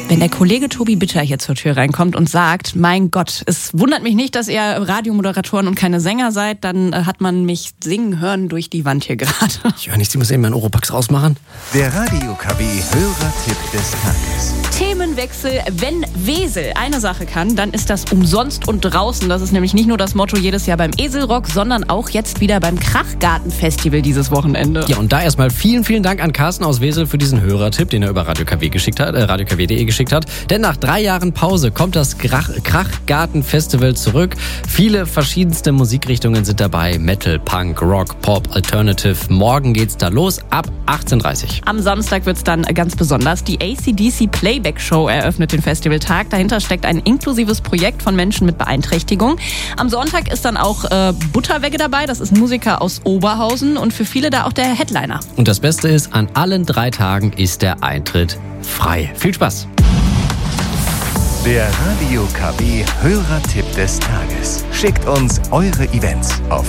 Wenn der Kollege Tobi Bitter hier zur Tür reinkommt und sagt, mein Gott, es wundert mich nicht, dass ihr Radiomoderatoren und keine Sänger seid, dann hat man mich singen hören durch die Wand hier gerade. Ich höre nichts, ich muss eben meinen Oropax rausmachen. Der Radio-KB-Hörertipp des Tages. Themenwechsel, wenn Wesel eine Sache kann, dann ist das umsonst und draußen. Das ist nämlich nicht nur das Motto jedes Jahr beim Eselrock, sondern auch jetzt wieder beim Krachgarten-Festival dieses Wochenende. Ja, und da erstmal vielen Dank an Carsten aus Wesel für diesen Hörertipp, den er über Radio KW geschickt hat, radiokw.de geschickt hat. Denn nach 3 Jahren Pause kommt das Krachgarten-Festival zurück. Viele verschiedenste Musikrichtungen sind dabei. Metal, Punk, Rock, Pop, Alternative. Morgen geht's da los ab 18:30 Uhr. Am Samstag wird's dann ganz besonders. Die AC/DC Playback Show eröffnet den Festivaltag. Dahinter steckt ein inklusives Projekt von Menschen mit Beeinträchtigung. Am Sonntag ist dann auch Butterwegge dabei. Das ist ein Musiker aus Oberhausen und für viele da auch der Headliner. Und das Beste ist, an allen 3 Tagen ist der Eintritt frei. Viel Spaß! Der Radio-KB Hörertipp des Tages. Schickt uns eure Events auf